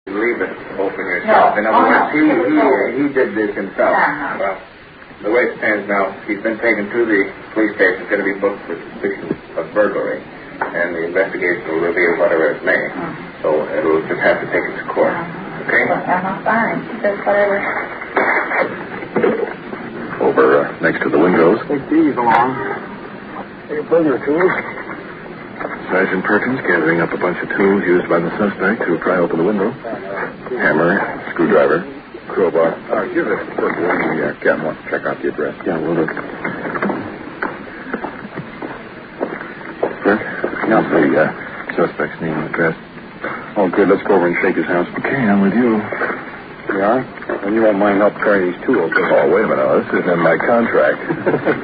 Leave it open yourself. In other words, he did this himself. Well, the way it stands now, he's been taken to the police station, going to be booked for suspicion of burglary, and the investigation will reveal whatever it may. So it'll just have to take its course. Okay? Fine. Just whatever. Over next to the windows. Take these along. Take a bring your tools. Sergeant Perkins gathering up a bunch of tools used by the suspect to pry open the window. Hammer, screwdriver, crowbar. Give this to Perk when the captain wants to check out the address. Yeah, will do. Perk? Yeah. The suspect's name and address. Oh, good. Let's go over and shake his house. Okay, I'm with you. You are? And you won't mind help carrying these tools, will you? Oh, wait a minute. This isn't in my contract.